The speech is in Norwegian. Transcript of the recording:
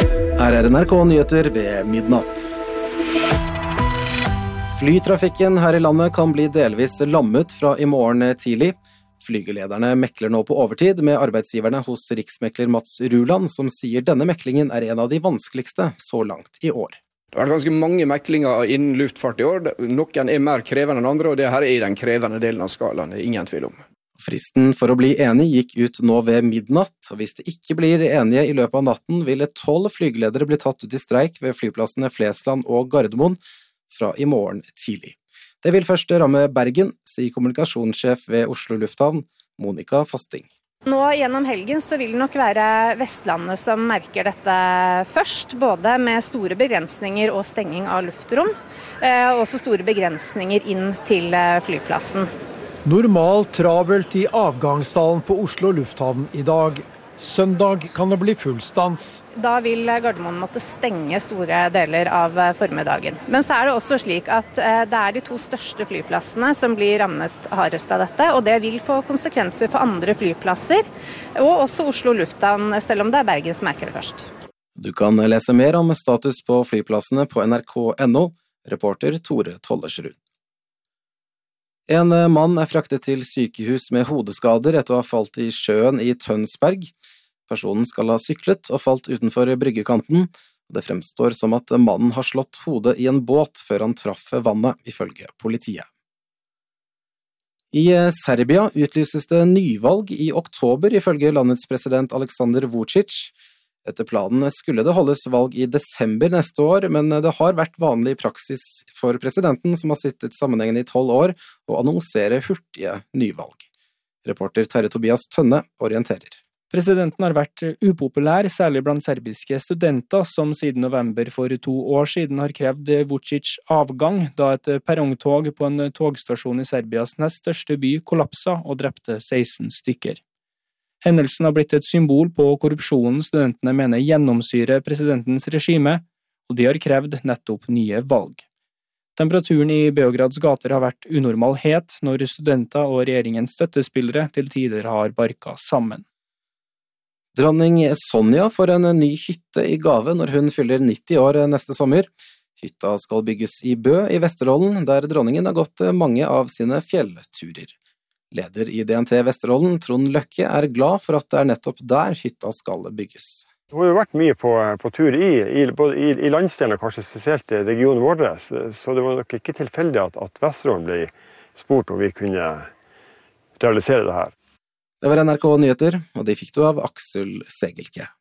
Her NRK Nyheter ved midnatt. Flytrafikken her i landet kan bli delvis lammet fra i morgen tidlig. Flygelederne mekler nå på overtid med arbeidsgiverne hos riksmekler Mats Ruland, som sier denne meklingen er en av de vanskeligste så langt i år. Det har vært ganske mange meklinger innen luftfart i år. Noen er mer krevende enn andre, og det her er i den krevende delen av skalaen, det er ingen tvil om. Fristen for å bli enig gikk ut nå ved midnatt, og hvis det ikke blir enige i løpet av natten, vil 12 flygeledere bli tatt ut i streik ved flyplassene Flesland og Gardermoen fra i morgen tidlig. Det vil først ramme Bergen, sier kommunikasjonssjef ved Oslo Lufthavn, Monica Fasting. Nå gjennom helgen så vil det nok være Vestlandet som merker dette først, både med store begrensninger og stenging av luftrom, og også store begrensninger inn til flyplassen. Normalt travelt i avgangshallen på Oslo Lufthavn i dag. Søndag kan det bli full stans. Da vil Gardermoen måtte stenge store deler av formiddagen. Men så er det også slik at det er de 2 største flyplassene som blir rammet hardest av dette, og det vil få konsekvenser for andre flyplasser, og også Oslo Lufthavn, selv om det er Bergen som merker det først. Du kan lese mer om status på flyplassene på nrk.no, reporter Tore Tollersrud. En mann er fraktet til sykehus med hodeskader etter å ha falt i sjøen i Tønsberg. Personen skal ha syklet og falt utenfor bryggekanten. Det fremstår som at mannen har slått hodet i en båt før han traff vannet, ifølge politiet. I Serbia utlyses det nyvalg i oktober, ifølge landets president Aleksandar Vučić. Etter planen skulle det holdes valg i desember neste år, men det har vært vanlig praksis for presidenten, som har sittet sammenhengende i 12 år, å annonsere hurtige nyvalg. Reporter Terje Tobias Tønne orienterer. Presidenten har vært upopulær, særlig blant serbiske studenter, som siden november for 2 år siden har krevd Vučić avgang, da et perrongtog på en togstasjon i Serbias nest største by kollapsa og drepte 16 stykker. Hendelsen har blitt et symbol på korrupsjonen studentene mener gjennomsyrer presidentens regime, og de har krevd nettopp nye valg. Temperaturen i Beograds gater har vært unormal het når studenter og regjeringens støttespillere til tider har barka sammen. Dronning Sonja får en ny hytte i gave når hun fyller 90 år neste sommer. Hytta skal bygges i Bø i Vesterålen, der dronningen har gått mange av sine fjellturer. Leder i DNT Vesterålen, Trond Løkke, er glad for at det er nettopp der hytta skal bygges. Hun har jo vært mye på tur i landsdelen, og kanskje spesielt i regionen vår, så det var nok ikke tilfeldig at Vesterålen ble spurt om vi kunne realisere det her. Det var NRK Nyheter, og de fikk du av Aksel Segelke.